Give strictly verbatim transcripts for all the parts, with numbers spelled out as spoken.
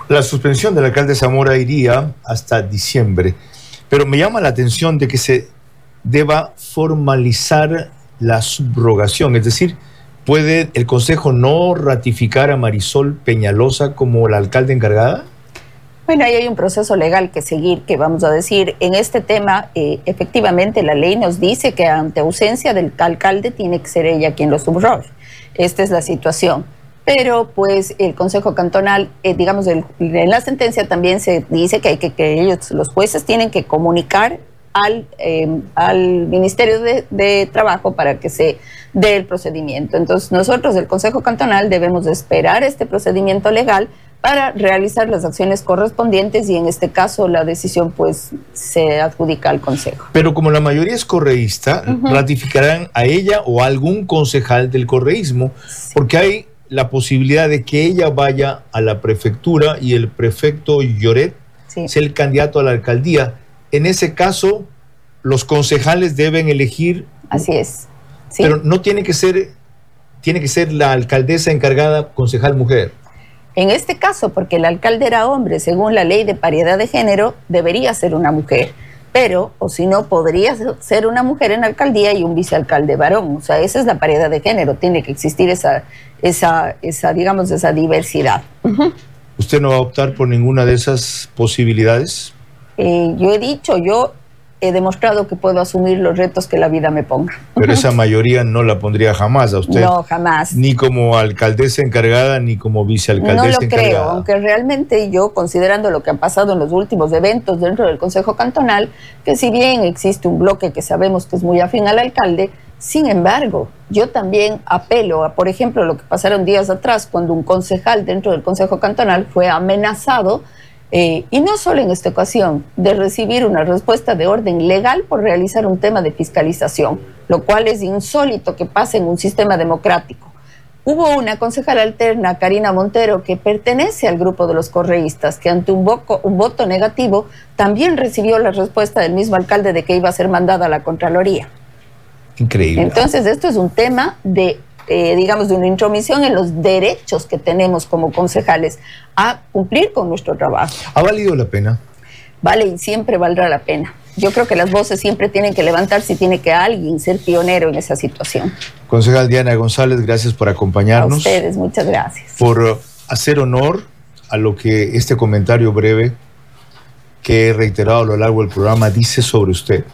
La suspensión del alcalde Zamora iría hasta diciembre, pero me llama la atención de que se deba formalizar la subrogación, es decir, ¿puede el Consejo no ratificar a Marisol Peñalosa como la alcalde encargada? Bueno, ahí hay un proceso legal que seguir, que vamos a decir, en este tema, eh, efectivamente la ley nos dice que ante ausencia del alcalde tiene que ser ella quien lo subrogue. Esta es la situación. Pero pues el Consejo Cantonal, eh, digamos, el, en la sentencia también se dice que, hay que, que ellos, los jueces, tienen que comunicar al, eh, al Ministerio de, de Trabajo para que se dé el procedimiento. Entonces nosotros, el Consejo Cantonal, debemos esperar este procedimiento legal para realizar las acciones correspondientes y en este caso la decisión pues se adjudica al Consejo. Pero como la mayoría es correísta, uh-huh. ¿ratificarán a ella o a algún concejal del correísmo? Sí. Porque hay la posibilidad de que ella vaya a la prefectura y el prefecto Lloret sí. sea el candidato a la alcaldía. En ese caso, los concejales deben elegir... Así es. Sí. Pero no tiene que ser, tiene que ser la alcaldesa encargada concejal mujer. En este caso, porque el alcalde era hombre, según la ley de paridad de género, debería ser una mujer. Pero, o si no, podría ser una mujer en alcaldía y un vicealcalde varón. O sea, esa es la paridad de género. Tiene que existir esa, esa, esa digamos, esa diversidad. Uh-huh. ¿Usted no va a optar por ninguna de esas posibilidades? Eh, yo he dicho, yo he demostrado que puedo asumir los retos que la vida me ponga. Pero esa mayoría no la pondría jamás a usted. No, jamás. Ni como alcaldesa encargada, ni como vicealcaldesa encargada. No lo encargada. creo, aunque realmente yo, considerando lo que ha pasado en los últimos eventos dentro del Consejo Cantonal, que si bien existe un bloque que sabemos que es muy afín al alcalde, sin embargo, yo también apelo a, por ejemplo, lo que pasaron días atrás, cuando un concejal dentro del Consejo Cantonal fue amenazado, Eh, y no solo en esta ocasión, de recibir una respuesta de orden legal por realizar un tema de fiscalización, lo cual es insólito que pase en un sistema democrático. Hubo una concejala alterna, Karina Montero, que pertenece al grupo de los correístas, que ante un, voco, un voto negativo también recibió la respuesta del mismo alcalde de que iba a ser mandada a la Contraloría. Increíble. Entonces esto es un tema de... Eh, digamos, de una intromisión en los derechos que tenemos como concejales a cumplir con nuestro trabajo. ¿Ha valido la pena? Vale, y siempre valdrá la pena. Yo creo que las voces siempre tienen que levantarse y tiene que alguien ser pionero en esa situación. Concejal Diana González, gracias por acompañarnos. A ustedes, muchas gracias. Por hacer honor a lo que este comentario breve que he reiterado a lo largo del programa dice sobre usted.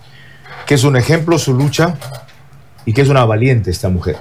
Que es un ejemplo su lucha y que es una valiente esta mujer.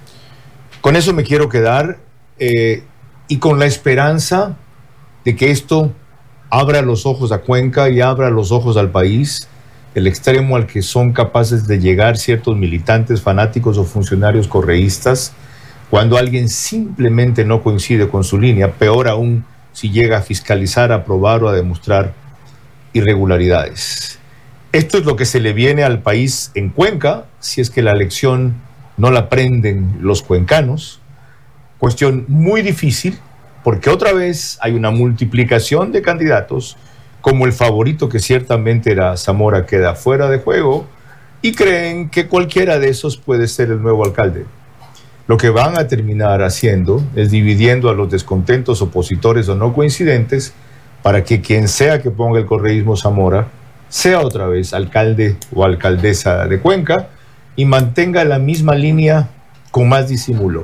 Con eso me quiero quedar eh, y con la esperanza de que esto abra los ojos a Cuenca y abra los ojos al país, el extremo al que son capaces de llegar ciertos militantes, fanáticos o funcionarios correístas, cuando alguien simplemente no coincide con su línea, peor aún si llega a fiscalizar, a aprobar o a demostrar irregularidades. Esto es lo que se le viene al país en Cuenca, si es que la elección no la prenden los cuencanos. Cuestión muy difícil, porque otra vez hay una multiplicación de candidatos, como el favorito que ciertamente era Zamora queda fuera de juego, y creen que cualquiera de esos puede ser el nuevo alcalde. Lo que van a terminar haciendo es dividiendo a los descontentos opositores o no coincidentes para que quien sea que ponga el correísmo Zamora sea otra vez alcalde o alcaldesa de Cuenca y mantenga la misma línea con más disimulo.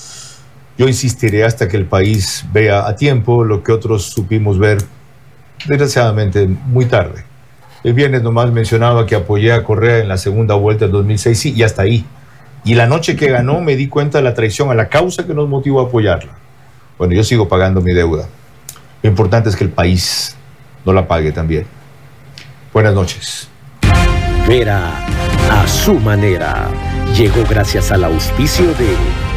Yo insistiré hasta que el país vea a tiempo lo que otros supimos ver, desgraciadamente, muy tarde. El viernes nomás mencionaba que apoyé a Correa en la segunda vuelta del dos mil seis, sí, y hasta ahí. Y la noche que ganó me di cuenta de la traición a la causa que nos motivó a apoyarla. Bueno, yo sigo pagando mi deuda. Lo importante es que el país no la pague también. Buenas noches. Vera a su manera. Llegó gracias al auspicio de